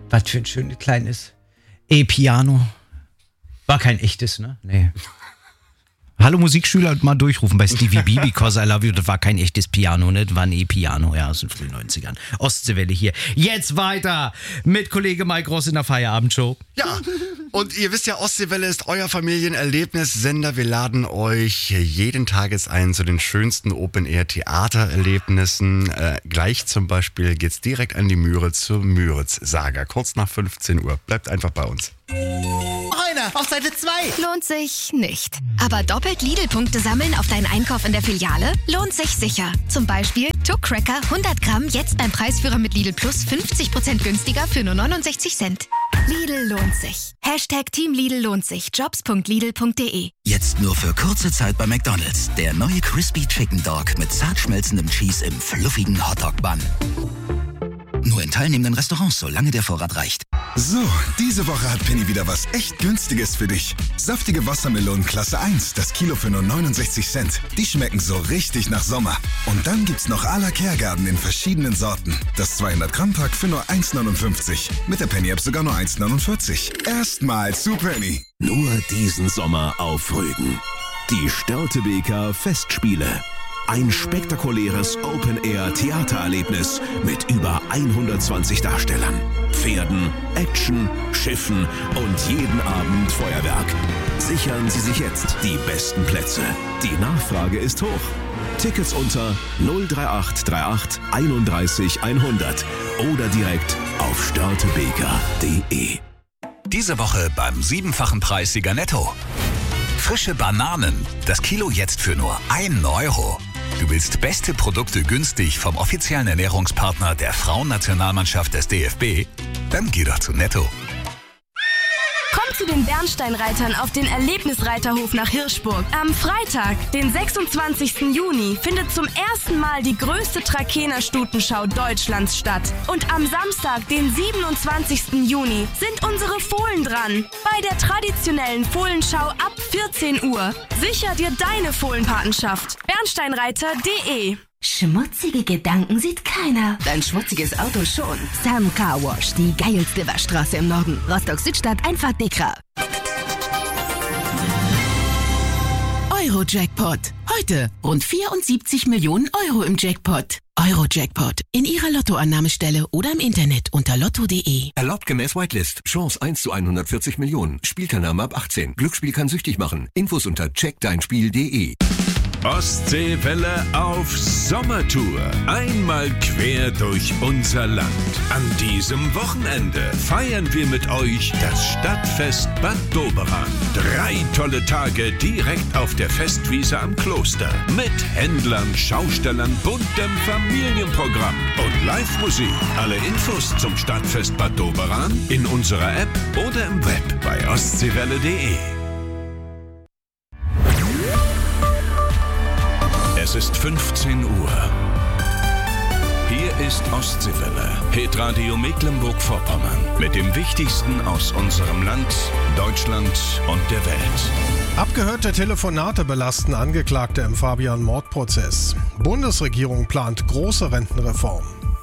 Was für ein schönes kleines E-Piano. War kein echtes, ne? Nee. Hallo Musikschüler, mal durchrufen bei Stevie B, Because I Love You. Das war kein echtes Piano, ne? Das war ein E-Piano, ja, aus den frühen 90ern. Ostseewelle hier. Jetzt weiter mit Kollege Mike Ross in der Feierabendshow. Ja, und ihr wisst ja, Ostseewelle ist euer Familienerlebnissender. Wir laden euch jeden Tages ein zu den schönsten Open-Air-Theatererlebnissen. Gleich zum Beispiel geht's direkt an die Müritz zur Müritz-Saga. Kurz nach 15 Uhr. Bleibt einfach bei uns. Auf Seite 2. Lohnt sich nicht. Aber doppelt Lidl-Punkte sammeln auf deinen Einkauf in der Filiale lohnt sich sicher. Zum Beispiel Tuck Cracker 100 Gramm jetzt beim Preisführer mit Lidl Plus 50% günstiger für nur 69 Cent. Lidl lohnt sich. Team Lidl lohnt sich. Jobs.lidl.de. Jetzt nur für kurze Zeit bei McDonald's. Der neue Crispy Chicken Dog mit zart schmelzendem Cheese im fluffigen Hotdog-Bun. Nur in teilnehmenden Restaurants, solange der Vorrat reicht. So, diese Woche hat Penny wieder was echt Günstiges für dich. Saftige Wassermelonen Klasse 1, das Kilo für nur 69 Cent. Die schmecken so richtig nach Sommer. Und dann gibt's noch à la Kergarten in verschiedenen Sorten. Das 200 Gramm Pack für nur 1,59. Mit der Penny App sogar nur 1,49. Erstmal zu Penny. Nur diesen Sommer auf Rügen. Die Störtebeker Festspiele. Ein spektakuläres Open-Air-Theatererlebnis mit über 120 Darstellern, Pferden, Action, Schiffen und jeden Abend Feuerwerk. Sichern Sie sich jetzt die besten Plätze. Die Nachfrage ist hoch. Tickets unter 03838 31 100 oder direkt auf störtebeker.de. Diese Woche beim 7-fachen Preissieger Netto. Frische Bananen, das Kilo jetzt für nur 1 Euro. Du willst beste Produkte günstig vom offiziellen Ernährungspartner der Frauennationalmannschaft des DFB? Dann geh doch zu Netto. Komm zu den Bernsteinreitern auf den Erlebnisreiterhof nach Hirschburg. Am Freitag, den 26. Juni, findet zum ersten Mal die größte Trakehner-Stutenschau Deutschlands statt. Und am Samstag, den 27. Juni, sind unsere Fohlen dran. Bei der traditionellen Fohlenschau ab 14 Uhr. Sicher dir deine Fohlenpatenschaft. Bernsteinreiter.de. Schmutzige Gedanken sieht keiner. Dein schmutziges Auto schon. Sam Car Wash, die geilste Waschstraße im Norden. Rostock-Südstadt, einfach Dekra. Euro-Jackpot. Heute rund 74 Millionen Euro im Jackpot. Euro-Jackpot. In Ihrer Lottoannahmestelle oder im Internet unter lotto.de. Erlaubt gemäß Whitelist. Chance 1 zu 140 Millionen. Spielteilnahme ab 18. Glücksspiel kann süchtig machen. Infos unter checkdeinspiel.de. Ostseewelle auf Sommertour. Einmal quer durch unser Land. An diesem Wochenende feiern wir mit euch das Stadtfest Bad Doberan. 3 tolle Tage direkt auf der Festwiese am Kloster. Mit Händlern, Schaustellern, buntem Familienprogramm und Live-Musik. Alle Infos zum Stadtfest Bad Doberan in unserer App oder im Web bei ostseewelle.de. Es ist 15 Uhr. Hier ist Ostseewelle, Hitradio Mecklenburg-Vorpommern. Mit dem Wichtigsten aus unserem Land, Deutschland und der Welt. Abgehörte Telefonate belasten Angeklagte im Fabian-Mordprozess. Bundesregierung plant große Rentenreform.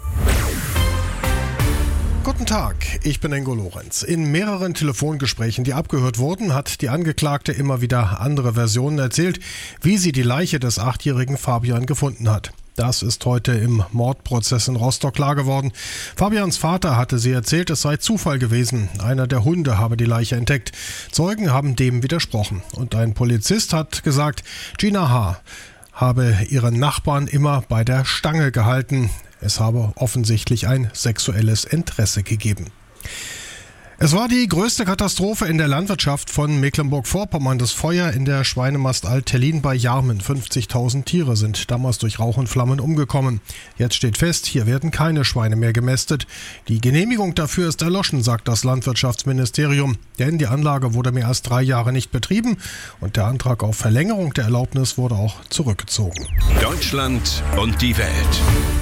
Guten Tag, ich bin Ingo Lorenz. In mehreren Telefongesprächen, die abgehört wurden, hat die Angeklagte immer wieder andere Versionen erzählt, wie sie die Leiche des 8-jährigen Fabian gefunden hat. Das ist heute im Mordprozess in Rostock klar geworden. Fabians Vater hatte sie erzählt, es sei Zufall gewesen. Einer der Hunde habe die Leiche entdeckt. Zeugen haben dem widersprochen. Und ein Polizist hat gesagt, Gina H. habe ihren Nachbarn immer bei der Stange gehalten. Es habe offensichtlich ein sexuelles Interesse gegeben. Es war die größte Katastrophe in der Landwirtschaft von Mecklenburg-Vorpommern. Das Feuer in der Schweinemast Alt-Tellin bei Jarmen. 50.000 Tiere sind damals durch Rauch und Flammen umgekommen. Jetzt steht fest, hier werden keine Schweine mehr gemästet. Die Genehmigung dafür ist erloschen, sagt das Landwirtschaftsministerium. Denn die Anlage wurde mehr als 3 Jahre nicht betrieben und der Antrag auf Verlängerung der Erlaubnis wurde auch zurückgezogen. Deutschland und die Welt.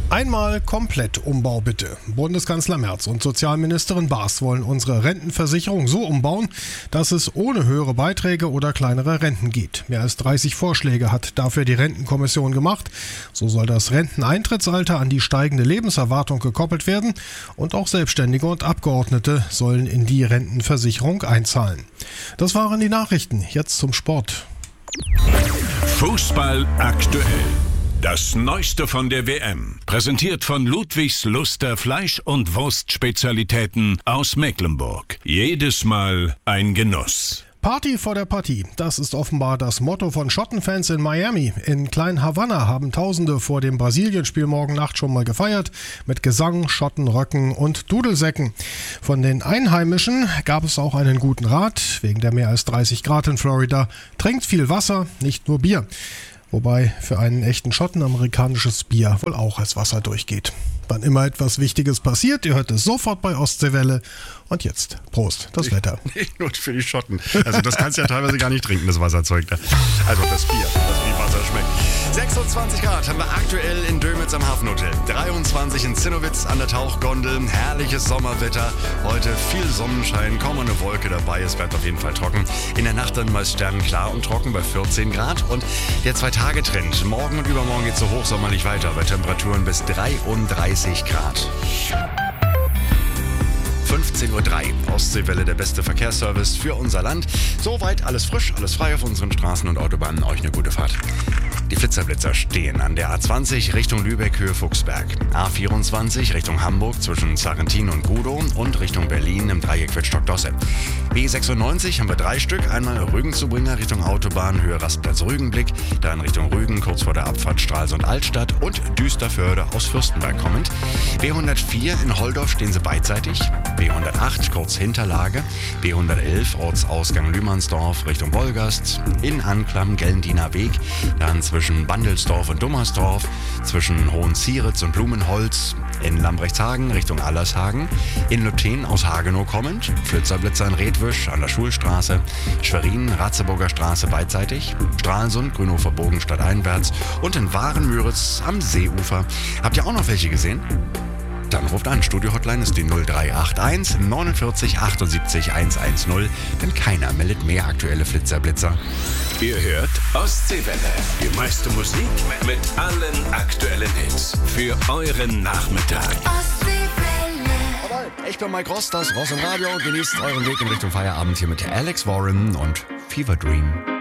Einmal komplett Umbau bitte. Bundeskanzler Merz und Sozialministerin Baas wollen unsere Rentenversicherung so umbauen, dass es ohne höhere Beiträge oder kleinere Renten geht. Mehr als 30 Vorschläge hat dafür die Rentenkommission gemacht. So soll das Renteneintrittsalter an die steigende Lebenserwartung gekoppelt werden und auch Selbstständige und Abgeordnete sollen in die Rentenversicherung einzahlen. Das waren die Nachrichten. Jetzt zum Sport. Fußball aktuell. Das Neueste von der WM, präsentiert von Ludwigs Luster Fleisch- und Wurstspezialitäten aus Mecklenburg. Jedes Mal ein Genuss. Party vor der Partie, das ist offenbar das Motto von Schottenfans in Miami. In Klein Havanna haben Tausende vor dem Brasilienspiel morgen Nacht schon mal gefeiert, mit Gesang, Schottenröcken und Dudelsäcken. Von den Einheimischen gab es auch einen guten Rat, wegen der mehr als 30 Grad in Florida. Trinkt viel Wasser, nicht nur Bier. Wobei für einen echten Schotten amerikanisches Bier wohl auch als Wasser durchgeht. Wann immer etwas Wichtiges passiert, ihr hört es sofort bei Ostseewelle. Und jetzt, Prost, das Wetter. Nicht nur für die Schotten. Also das kannst du ja teilweise gar nicht trinken, das Wasserzeug da. Also das Bier, das wie Wasser schmeckt. 26 Grad haben wir aktuell in Dömitz am Hafenhotel. 23 in Zinnowitz an der Tauchgondel. Herrliches Sommerwetter. Heute viel Sonnenschein, kaum eine Wolke dabei. Es bleibt auf jeden Fall trocken. In der Nacht dann meist sternenklar und trocken bei 14 Grad. Und der 2-Tage-Trend. Morgen und übermorgen geht es so hochsommerlich weiter bei Temperaturen bis 33 Grad. 15.03 Uhr. Ostseewelle, der beste Verkehrsservice für unser Land. Soweit alles frisch, alles frei auf unseren Straßen und Autobahnen. Euch eine gute Fahrt. Die Flitzer-Blitzer stehen an der A20 Richtung Lübeck, Höhe Fuchsberg. A24 Richtung Hamburg zwischen Sarrentin und Gudow und Richtung Berlin im Dreieck Wittstock-Dosse. B96 haben wir 3 Stück. Einmal Rügen-Zubringer Richtung Autobahn, Höhe Rastplatz-Rügenblick. Dann Richtung Rügen, kurz vor der Abfahrt Stralsund-Altstadt und Düsterförde aus Fürstenberg kommend. B104 in Holdorf stehen sie beidseitig. B108 kurz Hinterlage. B111 Ortsausgang Lühmannsdorf Richtung Wolgast. In Anklam Gellendiner Weg. Dann zwischen Bandelsdorf und Dummersdorf, zwischen Hohenzieritz und Blumenholz, in Lambrechtshagen Richtung Allershagen, in Lüthen aus Hagenow kommend, Flitzer-Blitzer in Redwisch an der Schulstraße, Schwerin, Ratzeburger Straße beidseitig, Stralsund, Grünhofer Bogen stadteinwärts und in Waren-Müritz am Seeufer. Habt ihr auch noch welche gesehen? Dann ruft an. Studio-Hotline ist die 0381 49 78 110, denn keiner meldet mehr aktuelle Flitzer-Blitzer. Ihr hört Ostseewelle. Die meiste Musik mit allen aktuellen Hits für euren Nachmittag. Jawohl, ich bin Mike Ross, das Ross im Radio. Genießt euren Weg in Richtung Feierabend hier mit Alex Warren und Fever Dream.